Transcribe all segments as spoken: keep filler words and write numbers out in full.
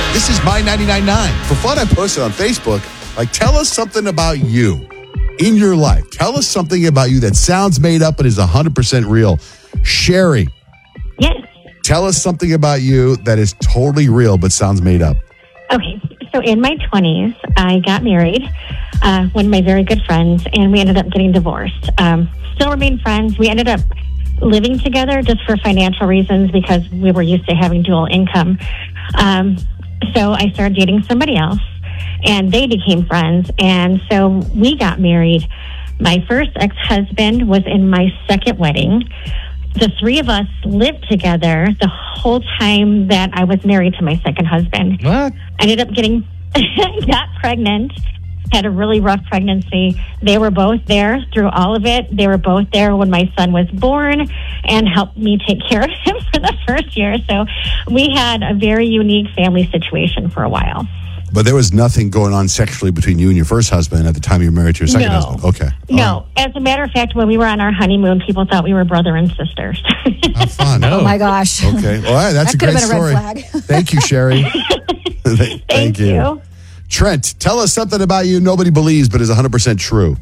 This is My ninety-nine point nine. For fun, I posted on Facebook, like, tell us something about you in your life. Tell us something about you that sounds made up but is one hundred percent real. Sherry. Yes. Tell us something about you that is totally real but sounds made up. Okay. So in my twenties, I got married, uh, one of my very good friends, and we ended up getting divorced. Um, still remain friends. We ended up living together just for financial reasons because we were used to having dual income. Um, so I started dating somebody else, and they became friends. And so we got married. My first ex-husband was in my second wedding. The three of us lived together the whole time that I was married to my second husband. What? I ended up getting, got pregnant, had a really rough pregnancy. They were both there through all of it. They were both there when my son was born and helped me take care of him for the first year. So we had a very unique family situation for a while. But there was nothing going on sexually between you and your first husband at the time you were married to your second No. husband? Okay. No. As a matter of fact, when we were on our honeymoon, people thought we were brother and sisters. How fun. No. Oh my gosh. Okay. All right. That's That a could great have been a story. red flag. Thank you, Sherry. Thank, Thank you. Trent, tell us something about you nobody believes but is one hundred percent true.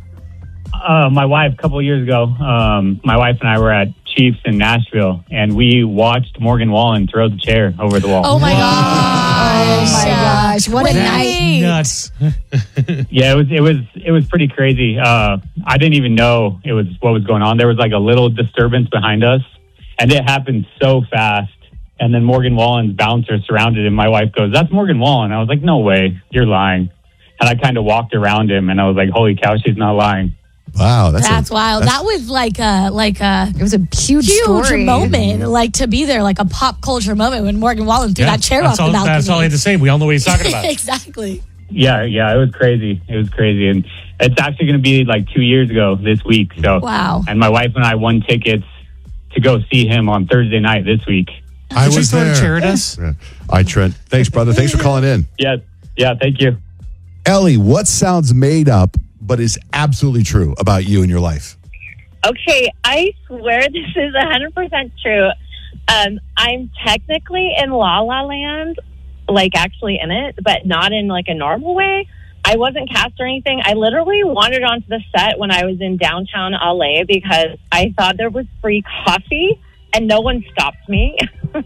Uh, my wife, a couple of years ago, um, my wife and I were at Chiefs in Nashville, and we watched Morgan Wallen throw the chair over the wall. Oh my Oh gosh. my gosh. What a night. Nuts. Yeah, it was it was it was pretty crazy. Uh, I didn't even know it was what was going on. There was like a little disturbance behind us, and it happened so fast. And then Morgan Wallen's bouncer surrounded him. My wife goes, "That's Morgan Wallen." I was like, "No way, you're lying." And I kind of walked around him, and I was like, "Holy cow, she's not lying." Wow. That's, That's a, wild. that's- That was like a like a It was a huge, huge story. moment, like to be there, like a pop culture moment when Morgan Wallen threw Yeah, that chair that's off all, the balcony. That's all I had to say. We all know what he's talking about. Exactly. Yeah, yeah, it was crazy. It was crazy, and it's actually going to be like two years ago this week. So, Wow. And my wife and I won tickets to go see him on Thursday night this week. I Did you was throw there. a chair at us? Yeah. All right, Trent. Thanks, brother. Thanks for calling in. Yes, yeah, thank you. Ellie, what sounds made up but is absolutely true about you and your life? Okay, I swear this is one hundred percent true. Um, I'm technically in La La Land, like actually in it, but not in like a normal way. I wasn't cast or anything. I literally wandered onto the set when I was in downtown L A because I thought there was free coffee and no one stopped me.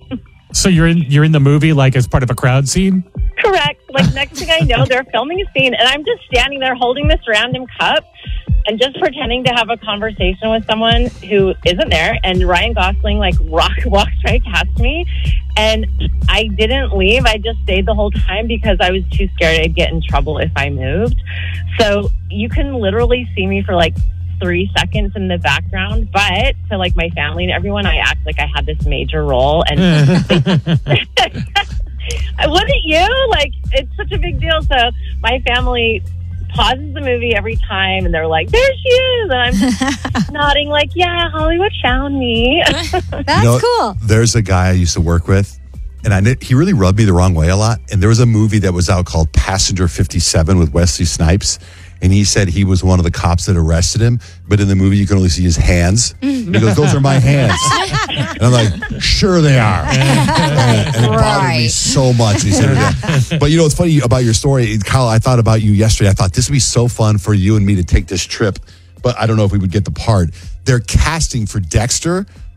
So you're in you're in the movie like as part of a crowd scene? Correct. Like next thing I know, they're filming a scene and I'm just standing there holding this random cup and just pretending to have a conversation with someone who isn't there. And Ryan Gosling like rock walks right past me, and I didn't leave. I just stayed the whole time because I was too scared I'd get in trouble if I moved. So you can literally see me for like three seconds in the background, but to like my family and everyone, I act like I had this major role. And wouldn't you? Like, it's such a big deal. So my family pauses the movie every time and they're like, there she is, and I'm nodding like, yeah, Hollywood found me. That's You know, cool. There's a guy I used to work with, and I kn- he really rubbed me the wrong way a lot. And there was a movie that was out called Passenger fifty-seven with Wesley Snipes. And he said he was one of the cops that arrested him, but in the movie you can only see his hands. And he goes, those are my hands. And I'm like, sure they are. And, and it bothered me Right. so much. And he said that. But you know what's funny about your story, Kyle, I thought about you yesterday. I thought this would be so fun for you and me to take this trip, but I don't know if we would get the part. They're casting for Dexter,